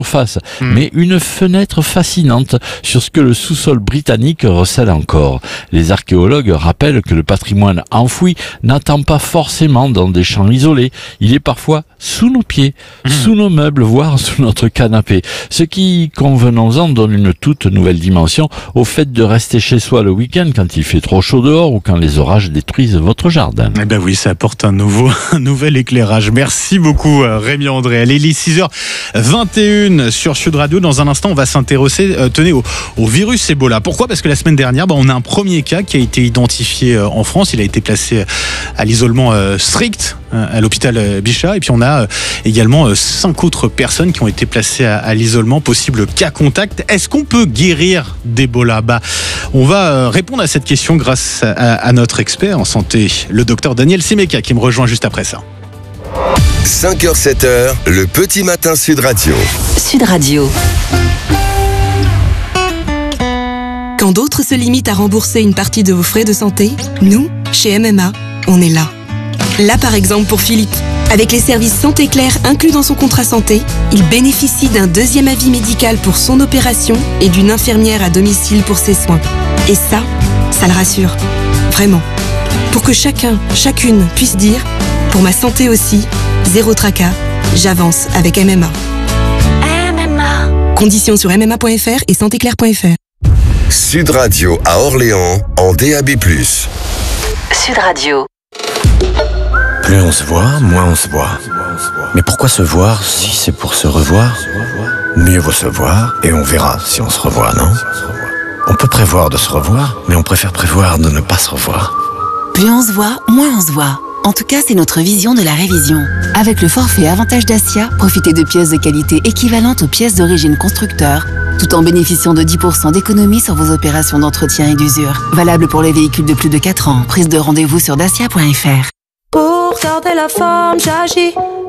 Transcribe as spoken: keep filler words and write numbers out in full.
face, mmh. mais une fenêtre fascinante sur ce que le sous-sol britannique recèle encore. Les archéologues rappellent que le patrimoine enfoui n'attend pas forcément dans des champs isolés. Il est parfois sous nos pieds, mmh. sous nos meubles, voire sous notre canapé. Ce qui, convenons-en, donne une toute nouvelle dimension au fait de rester chez soi le week-end quand il fait trop chaud dehors ou quand les orages détruisent votre jardin. Eh ben oui, ça apporte un nouveau, un nouvel éclairage. Merci beaucoup Rémi André. Allez, il est six heures vingt et une sur Sud Radio. Dans un instant, on va s'intéresser euh, tenez, au, au virus Ebola. Pourquoi ? Parce que la semaine dernière, bah, on a un premier cas qui a été identifié euh, en France. Il a été placé à l'isolement euh, strict euh, à l'hôpital euh, Bichat. Et puis on a euh, également euh, cinq autres personnes qui ont été placées à, à l'isolement, possible cas contact. Est-ce qu'on peut guérir d'Ebola ? Bah, on va euh, répondre à cette question grâce à, à notre expert en santé, le docteur Daniel Simeka, qui me rejoint juste après ça. cinq heures sept heures, le petit matin Sud Radio. Sud Radio. Quand d'autres se limitent à rembourser une partie de vos frais de santé, nous, chez M M A, on est là. Là par exemple pour Philippe. Avec les services Santé Claire inclus dans son contrat santé, il bénéficie d'un deuxième avis médical pour son opération et d'une infirmière à domicile pour ses soins. Et ça, ça le rassure. Vraiment. Pour que chacun, chacune puisse dire « Pour ma santé aussi, zéro tracas, j'avance avec M M A ». M M A. Conditions sur m m a point f r et santé claire point f r. Sud Radio à Orléans en D A B plus. Sud Radio. Plus on se voit, moins on se voit. Mais pourquoi se voir si c'est pour se revoir ? Mieux vaut se voir et on verra si on se revoit, non ? On peut prévoir de se revoir, mais on préfère prévoir de ne pas se revoir. Plus on se voit, moins on se voit. En tout cas, c'est notre vision de la révision. Avec le forfait Avantage Dacia, profitez de pièces de qualité équivalentes aux pièces d'origine constructeur, tout en bénéficiant de dix pour cent d'économie sur vos opérations d'entretien et d'usure. Valable pour les véhicules de plus de quatre ans. Prise de rendez-vous sur dacia point f r. Pour garder la forme, j'agis